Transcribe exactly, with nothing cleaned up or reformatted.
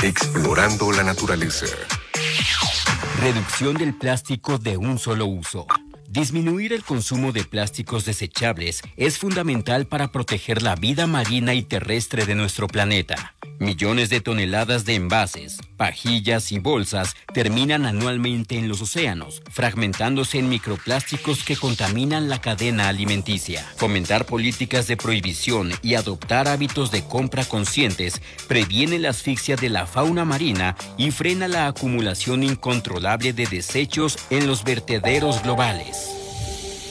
Explorando la naturaleza. Reducción del plástico de un solo uso. Disminuir el consumo de plásticos desechables es fundamental para proteger la vida marina y terrestre de nuestro planeta. Millones de toneladas de envases, pajillas y bolsas terminan anualmente en los océanos, fragmentándose en microplásticos que contaminan la cadena alimenticia. Fomentar políticas de prohibición y adoptar hábitos de compra conscientes previene la asfixia de la fauna marina y frena la acumulación incontrolable de desechos en los vertederos globales.